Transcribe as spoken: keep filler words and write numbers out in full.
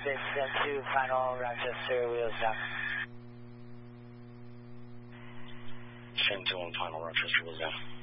six, send two, final Rochester, wheels down. Send two on final Rochester, wheels down.